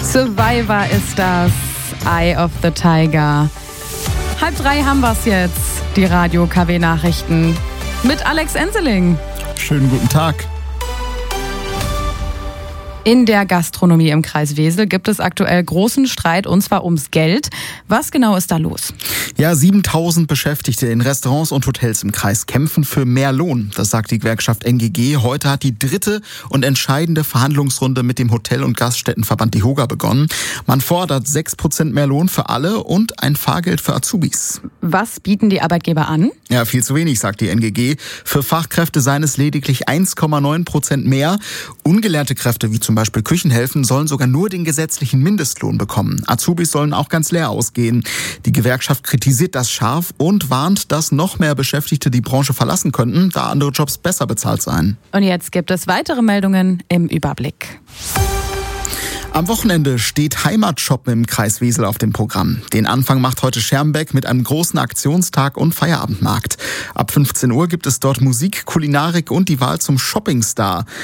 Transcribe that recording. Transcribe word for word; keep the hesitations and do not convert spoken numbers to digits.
Survivor ist das. Eye of the Tiger. Halb drei haben wir's jetzt. Die Radio-K W-Nachrichten mit Alex Enseling. Schönen guten Tag. In der Gastronomie im Kreis Wesel gibt es aktuell großen Streit, und zwar ums Geld. Was genau ist da los? Ja, siebentausend Beschäftigte in Restaurants und Hotels im Kreis kämpfen für mehr Lohn. Das sagt die Gewerkschaft N G G. Heute hat die dritte und entscheidende Verhandlungsrunde mit dem Hotel- und Gaststättenverband DEHOGA begonnen. Man fordert sechs Prozent mehr Lohn für alle und ein Fahrgeld für Azubis. Was bieten die Arbeitgeber an? Ja, viel zu wenig, sagt die N G G. Für Fachkräfte seien es lediglich eins Komma neun Prozent mehr. Ungelernte Kräfte wie zum Beispiel Küchenhelfen sollen sogar nur den gesetzlichen Mindestlohn bekommen. Azubis sollen auch ganz leer ausgehen. Die Gewerkschaft kritisiert das scharf und warnt, dass noch mehr Beschäftigte die Branche verlassen könnten, da andere Jobs besser bezahlt seien. Und jetzt gibt es weitere Meldungen im Überblick. Am Wochenende steht Heimatshoppen im Kreis Wesel auf dem Programm. Den Anfang macht heute Schermbeck mit einem großen Aktionstag und Feierabendmarkt. Ab fünfzehn Uhr gibt es dort Musik, Kulinarik und die Wahl zum Shoppingstar.